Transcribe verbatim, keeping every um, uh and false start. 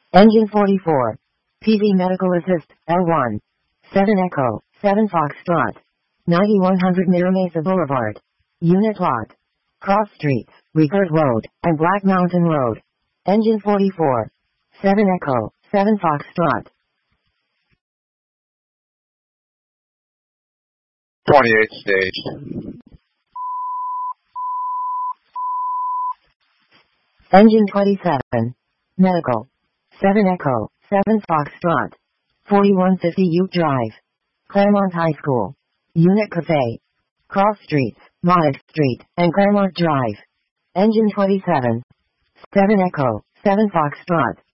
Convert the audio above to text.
Engine forty-four. P V Medical Assist, L one. seven Echo, seven Foxtrot. ninety-one hundred Mira Mesa Boulevard. Unit lot. Cross Streets, Rickert Road, and Black Mountain Road. Engine forty-four. seven Echo, seven Foxtrot. twenty-eight stage. Engine twenty-seven. Medical. seven Echo, seven Foxtrot. forty-one fifty Ute Drive. Claremont High School. Unit Cafe. Cross Streets, Montague Street, and Claremont Drive. Engine twenty-seven. seven Echo, seven Foxtrot.